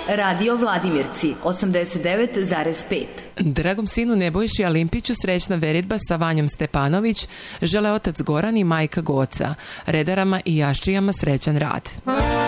Radio Vladimirci 89,5. Dragom sinu Nebojši Alimpiću srećna veritba sa Vanjom Stepanović žele otac Goran i majka Goca, redarama i jaščijama srećan rad.